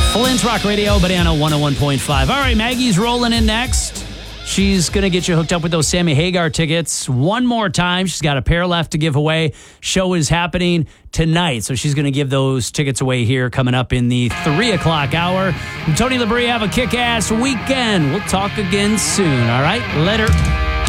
Flint's Rock Radio, Banana 101.5. All right, Maggie's rolling in next. She's going to get you hooked up with those Sammy Hagar tickets one more time. She's got a pair left to give away. Show is happening tonight, so she's going to give those tickets away here coming up in the 3 o'clock hour. I'm Tony Labrie. Have a kick-ass weekend. We'll talk again soon, all right? Later.